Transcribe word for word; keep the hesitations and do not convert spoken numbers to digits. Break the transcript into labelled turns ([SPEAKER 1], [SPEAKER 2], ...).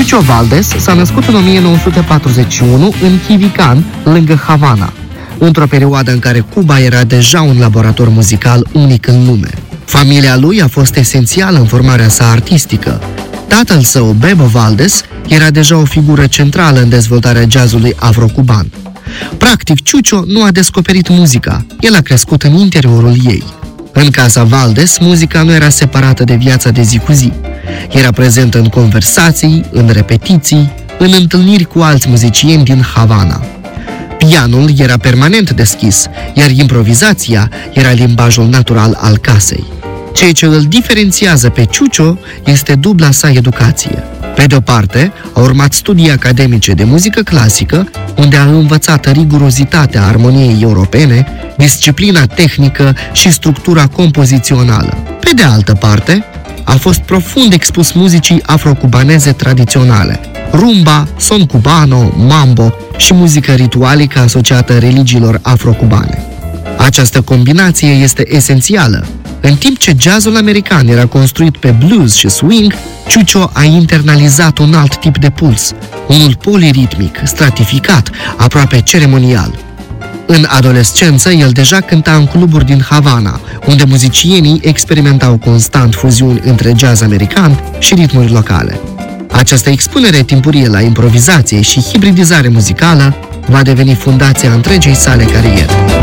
[SPEAKER 1] Chucho Valdés s-a născut în o mie nouă sute patruzeci și unu în Jivican, lângă Havana, într-o perioadă în care Cuba era deja un laborator muzical unic în lume. Familia lui a fost esențială în formarea sa artistică. Tatăl său, Bebo Valdés, era deja o figură centrală în dezvoltarea jazzului afro-cuban. Practic, Chucho nu a descoperit muzica, el a crescut în interiorul ei. În casa Valdés, muzica nu era separată de viața de zi cu zi. Era prezentă în conversații, în repetiții, în întâlniri cu alți muzicieni din Havana. Pianul era permanent deschis, iar improvizația era limbajul natural al casei. Ceea ce îl diferențiază pe Chucho este dubla sa educație. Pe de-o parte, a urmat studii academice de muzică clasică, unde a învățat rigurozitatea armoniei europene, disciplina tehnică și structura compozițională. Pe de altă parte, a fost profund expus muzicii afrocubaneze tradiționale, rumba, son cubano, mambo și muzică ritualică asociată religiilor afrocubane. Această combinație este esențială. În timp ce jazzul american era construit pe blues și swing, Chucho a internalizat un alt tip de puls, unul poliritmic, stratificat, aproape ceremonial. În adolescență, el deja cânta în cluburi din Havana, unde muzicienii experimentau constant fuziuni între jazz american și ritmuri locale. Această expunere timpurie la improvizație și hibridizare muzicală va deveni fundația întregei sale cariere.